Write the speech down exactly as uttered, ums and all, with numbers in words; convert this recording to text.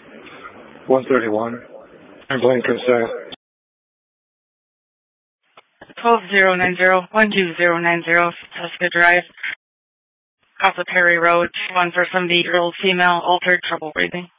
one thirty-one. I'm Blanken, sir. twelve zero nine zero, one two zero nine zero, Tuska Drive, Casa Perry Road, one for seventy-year-old female, altered, trouble breathing.